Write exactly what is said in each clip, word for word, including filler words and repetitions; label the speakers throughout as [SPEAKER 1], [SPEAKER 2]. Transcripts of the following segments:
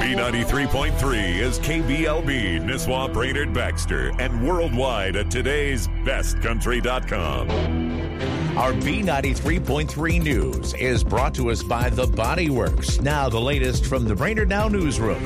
[SPEAKER 1] B ninety-three point three is K B L B, Nisswa, Brainerd, Baxter, and worldwide at today's best country dot com.
[SPEAKER 2] Our B ninety-three point three news is brought to us by The Body Works. Now, the latest from the Brainerd Now newsroom.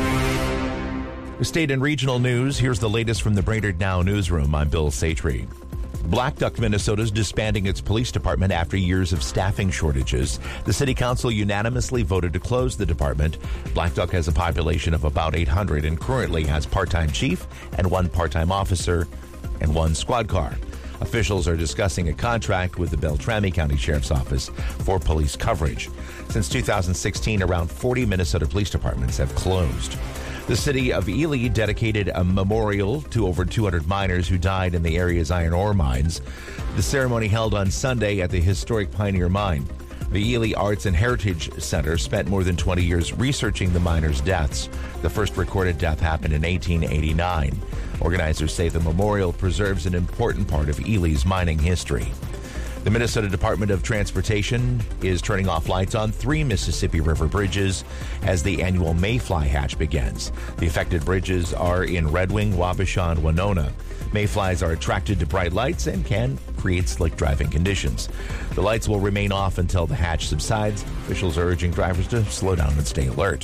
[SPEAKER 2] State and regional news. Here's the latest from the Brainerd Now newsroom. I'm Bill Satry. Black Duck, Minnesota is disbanding its police department after years of staffing shortages. The city council unanimously voted to close the department. Black Duck has a population of about eight hundred and currently has part-time chief and one part-time officer and one squad car. Officials are discussing a contract with the Beltrami County Sheriff's Office for police coverage. Since two thousand sixteen, around forty Minnesota police departments have closed. The city of Ely dedicated a memorial to over two hundred miners who died in the area's iron ore mines. The ceremony held on Sunday at the historic Pioneer Mine. The Ely Arts and Heritage Center spent more than twenty years researching the miners' deaths. The first recorded death happened in eighteen eighty-nine. Organizers say the memorial preserves an important part of Ely's mining history. The Minnesota Department of Transportation is turning off lights on three Mississippi River bridges as the annual Mayfly Hatch begins. The affected bridges are in Red Wing, Wabasha, and Winona. Mayflies are attracted to bright lights and can create slick driving conditions. The lights will remain off until the hatch subsides. Officials are urging drivers to slow down and stay alert.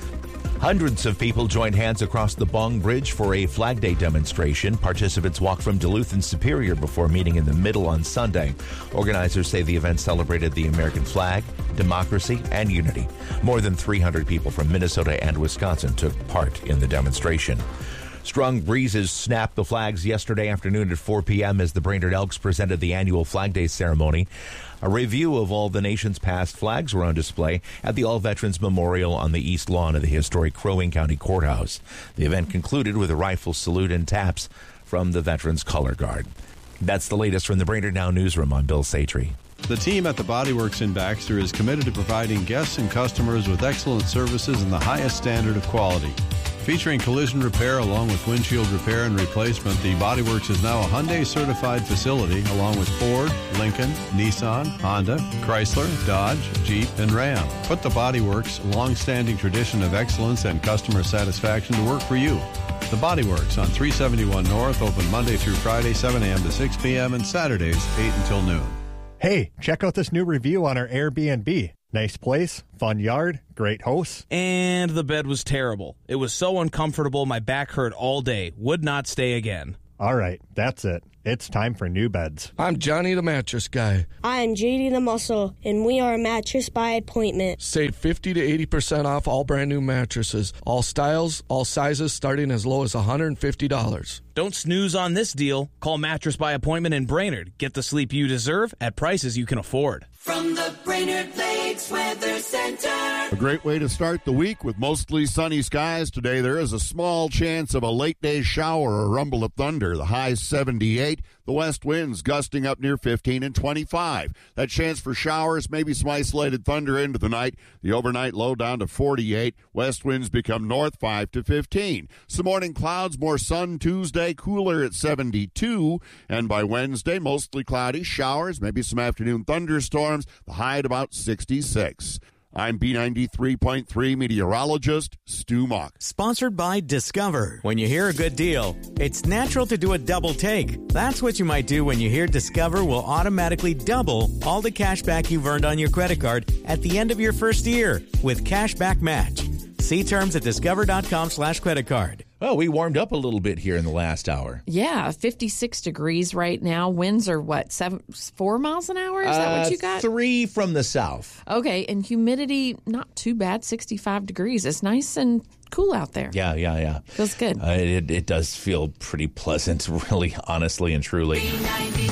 [SPEAKER 2] Hundreds of people joined hands across the Bong Bridge for a Flag Day demonstration. Participants walked from Duluth and Superior before meeting in the middle on Sunday. Organizers say the event celebrated the American flag, democracy, and unity. More than three hundred people from Minnesota and Wisconsin took part in the demonstration. Strong breezes snapped the flags yesterday afternoon at four p.m. as the Brainerd Elks presented the annual Flag Day ceremony. A review of all the nation's past flags were on display at the All Veterans Memorial on the east lawn of the historic Crow Wing County Courthouse. The event concluded with a rifle salute and taps from the Veterans Color Guard. That's the latest from the Brainerd Now newsroom. I'm Bill Satry.
[SPEAKER 3] The team at the Body Works in Baxter is committed to providing guests and customers with excellent services and the highest standard of quality. Featuring collision repair along with windshield repair and replacement, the Body Works is now a Hyundai certified facility along with Ford, Lincoln, Nissan, Honda, Chrysler, Dodge, Jeep, and Ram. Put the Body Works' long-standing tradition of excellence and customer satisfaction to work for you. The Body Works on three seventy-one North, open Monday through Friday, seven a.m. to six p.m. and Saturdays, eight until noon.
[SPEAKER 4] Hey, check out this new review on our Airbnb. Nice place, fun yard, great hosts.
[SPEAKER 5] And the bed was terrible. It was so uncomfortable, my back hurt all day. Would not stay again.
[SPEAKER 4] All right, that's it. It's time for new beds.
[SPEAKER 6] I'm Johnny the Mattress Guy.
[SPEAKER 7] I'm J D the Muscle, and we are a mattress by appointment.
[SPEAKER 6] Save fifty to eighty percent off all brand new mattresses. All styles, all sizes, starting as low as one hundred fifty dollars.
[SPEAKER 5] Don't snooze on this deal. Call Mattress by Appointment in Brainerd. Get the sleep you deserve at prices you can afford.
[SPEAKER 8] From the Brainerd Lakes Weather Center.
[SPEAKER 9] A great way to start the week with mostly sunny skies today. There is a small chance of a late day shower or rumble of thunder. The high seventy-eight. The west winds gusting up near fifteen and twenty-five. That chance for showers, maybe some isolated thunder into the night. The overnight low down to forty-eight. West winds become north five to fifteen. Some morning clouds, more sun Tuesday, cooler at seventy-two. And by Wednesday, mostly cloudy, showers, maybe some afternoon thunderstorms. The high at about sixty-six. I'm B ninety-three point three meteorologist Stu Mock.
[SPEAKER 10] Sponsored by Discover. When you hear a good deal, it's natural to do a double take. That's what you might do when you hear Discover will automatically double all the cash back you've earned on your credit card at the end of your first year with Cashback Match. See terms at discover.com slash credit card.
[SPEAKER 2] Well, we warmed up a little bit here in the last hour.
[SPEAKER 11] Yeah, fifty-six degrees right now. Winds are what, seven, four miles an hour? Is uh, that what you got?
[SPEAKER 2] Three from the south.
[SPEAKER 11] Okay, and humidity, not too bad, sixty-five degrees. It's nice and cool out there.
[SPEAKER 2] Yeah, yeah, yeah.
[SPEAKER 11] Feels good.
[SPEAKER 2] Uh, it, it does feel pretty pleasant, really, honestly and truly.